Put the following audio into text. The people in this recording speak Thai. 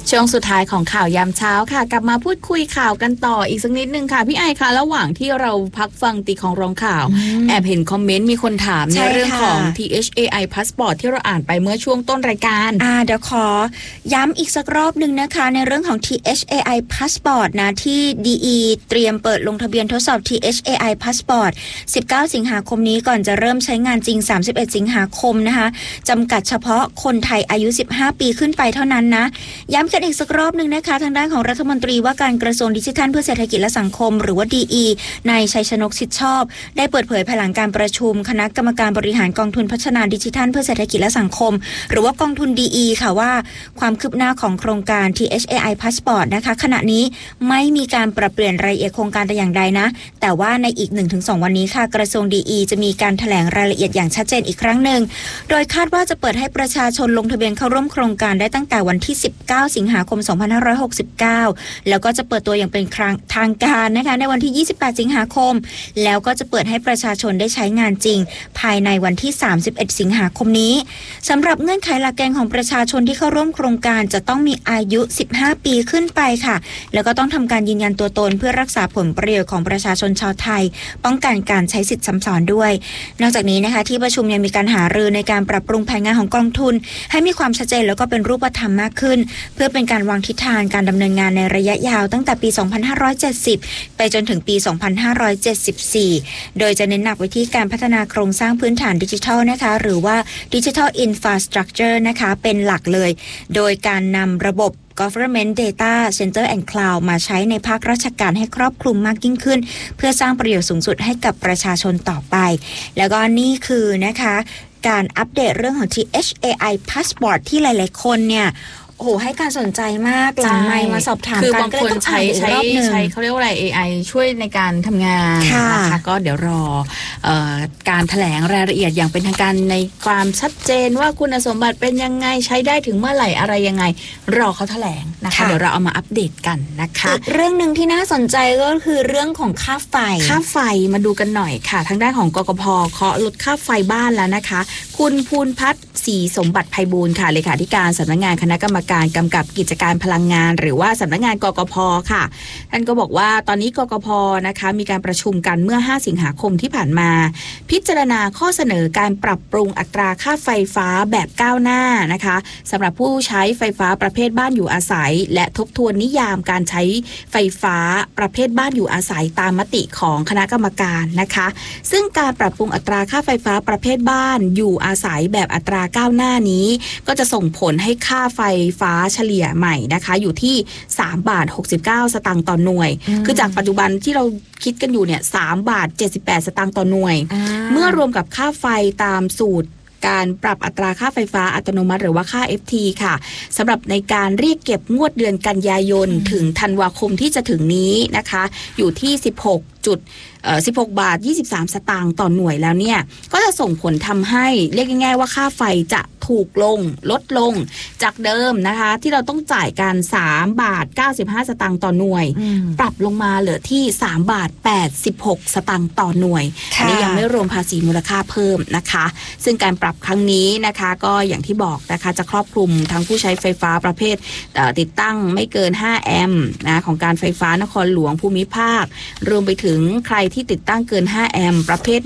ช่วงสุดท้ายของข่าวยามเช้าค่ะกลับมาพูดคุยข่าวกันต่ออีกสักนิดนึงค่ะพี่ไอคะระหว่างที่เราพักฟังตีของรองข่าวแอบเห็นคอมเมนต์มีคนถามในเรื่องของ THAI Passport ที่เราอ่านไปเมื่อช่วงต้นรายการเดี๋ยวขอย้ำอีกสักรอบนึงนะคะในเรื่องของ THAI Passport นะที่ DE เตรียมเปิดลงทะเบียนทดสอบ THAI Passport 19 สิงหาคมนี้ก่อนจะเริ่มใช้งานจริง31 สิงหาคมนะคะจำกัดเฉพาะคนไทยอายุ15 ปีขึ้นไปเท่านั้นนะย้ำกันอีกสักรอบนึงนะคะทางด้านของรัฐมนตรีว่าการกระทรวงดิจิทัลเพื่อเศรษฐกิจและสังคมหรือว่า DE นายชัยชนกชิดชอบได้เปิดเผยภายหลังการประชุมคณะกรรมการบริหารกองทุนพัฒนาดิจิทัลเพื่อเศรษฐกิจและสังคมหรือว่ากองทุน DE ค่ะว่าความคืบหน้าของโครงการ THAI Passport นะคะขณะนี้ไม่มีการปรับเปลี่ยนรายละเอียดโครงการแต่อย่างใดนะแต่ว่าในอีก 1-2 วันนี้ค่ะกระทรวง DE จะมีการแถลงรายละเอียดอย่างชัดเจนอีกครั้งหนึ่งโดยคาดว่าจะเปิดให้ประชาชนลงทะเบียนเข้าร่วมโครงการได้ตั้งแต่วันที่19 สิงหาคม 2569แล้วก็จะเปิดตัวอย่างเป็นทางการนะคะในวันที่28 สิงหาคมแล้วก็จะเปิดให้ประชาชนได้ใช้งานจริงภายในวันที่31 สิงหาคมนี้สำหรับเงื่อนไขหลักเกณฑ์ของประชาชนที่เข้าร่วมโครงการจะต้องมีอายุ15 ปีขึ้นไปค่ะแล้วก็ต้องทำการยืนยันตัวตนเพื่อรักษาผลประโยชน์ของประชาชนชาวไทยป้องกันการใช้สิทธิ์ซ้ำซ้อนด้วยนอกจากนี้นะคะที่ประชุมยังมีการหารือในการปรับปรุงแผนงานของกองทุนให้มีความชัดเจนแล้วก็เป็นรูปธรรมมากขึ้นเพื่อเป็นการวางทิศทางการดำเนินงานในระยะยาวตั้งแต่ปี 2570 ไปจนถึงปี 2574 โดยจะเน้นหนักไปที่การพัฒนาโครงสร้างพื้นฐานดิจิทัลนะคะหรือว่า Digital Infrastructure นะคะเป็นหลักเลยโดยการนำระบบGovernment Data Center and Cloud มาใช้ในภาคราชการให้ครอบคลุมมากยิ่งขึ้นเพื่อสร้างประโยชน์สูงสุดให้กับประชาชนต่อไปแล้วก็นี่คือนะคะการอัปเดตเรื่องของ THAI Passport ที่หลายๆคนเนี่ยโอ้โหให้การสนใจมากหลังไมค์มาสอบถามกันคือบางคนใช้เขาเรียกว่าอะไร AI ช่วยในการทำงานนะคะก็เดี๋ยวรอการแถลงรายละเอียดอย่างเป็นทางการในความชัดเจนว่าคุณสมบัติเป็นยังไงใช้ได้ถึงเมื่อไหร่อะไรยังไงรอเขาแถลงนะคะเดี๋ยวเราเอามาอัปเดตกันนะคะอีกเรื่องนึงที่น่าสนใจก็คือเรื่องของค่าไฟมาดูกันหน่อยค่ะทางด้านของกกพ.เคาะลดค่าไฟบ้านแล้วนะคะคุณภูนพัฒน์ศรีสมบัติไพบูลย์ค่ะเลขาธิการสำนักงานคณะกรรมการกำกับกิจการพลังงานหรือว่าสำนักงานกกพ.ค่ะท่านก็บอกว่าตอนนี้กกพ.นะคะมีการประชุมกันเมื่อ5 สิงหาคมที่ผ่านมาพิจารณาข้อเสนอการปรับปรุงอัตราค่าไฟฟ้าแบบก้าวหน้านะคะสำหรับผู้ใช้ไฟฟ้าประเภทบ้านอยู่อาศัยและทบทวนนิยามการใช้ไฟฟ้าประเภทบ้านอยู่อาศัยตามมติของคณะกรรมการนะคะซึ่งการปรับปรุงอัตราค่าไฟฟ้าประเภทบ้านอยู่อาศัยแบบอัตราก้าวหน้านี้ก็จะส่งผลให้ค่าไฟฟ้าเฉลี่ยใหม่นะคะอยู่ที่3.69 สตางค์ต่อหน่วยคือจากปัจจุบันที่เราคิดกันอยู่เนี่ย3.78 สตางค์ต่อหน่วยเมื่อรวมกับค่าไฟตามสูตรการปรับอัตราค่าไฟฟ้าอัตโนมัติหรือว่าค่า FT ค่ะสำหรับในการเรียกเก็บงวดเดือนกันยายนถึงธันวาคมที่จะถึงนี้นะคะอยู่ที่16 บาท 23 สตางค์ต่อหน่วยแล้วเนี่ยก็จะส่งผลทำให้เรียกง่ายๆว่าค่าไฟจะถูกลดลงจากเดิมนะคะที่เราต้องจ่ายกัน3 บาท 95 สตางค์ต่อหน่วยปรับลงมาเหลือที่3 บาท 86 สตางค์ต่อหน่วยอันนี้ยังไม่รวมภาษีมูลค่าเพิ่มนะคะซึ่งการปรับครั้งนี้นะคะก็อย่างที่บอกนะคะจะครอบคลุมทั้งผู้ใช้ไฟฟ้าประเภทติดตั้งไม่เกิน5แอมป์นะของการไฟฟ้านครหลวงภูมิภาครวมไปถึงใครที่ติดตั้งเกิน5แอมป์ประเภท